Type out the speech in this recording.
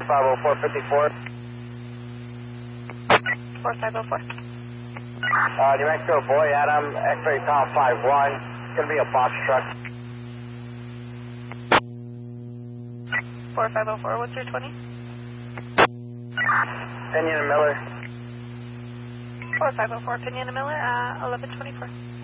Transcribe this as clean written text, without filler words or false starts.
50454. 4504. New Mexico, Boy Adam, X-ray Tom 51. It's going to be a box truck. 4504, what's your 20? Pinion and Miller. 4504, Pinion and Miller, 1124.